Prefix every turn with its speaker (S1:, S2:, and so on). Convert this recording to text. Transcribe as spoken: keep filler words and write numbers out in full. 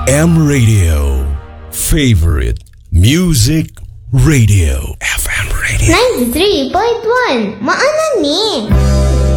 S1: M Radio. Favorite Music Radio. F M Radio.
S2: ninety-three point one Maanan ni.